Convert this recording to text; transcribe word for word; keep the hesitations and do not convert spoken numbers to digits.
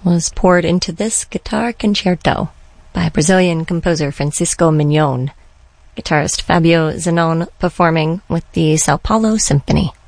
was poured into this guitar concerto by Brazilian composer Francisco Mignon, guitarist Fabio Zanon performing with the Sao Paulo Symphony.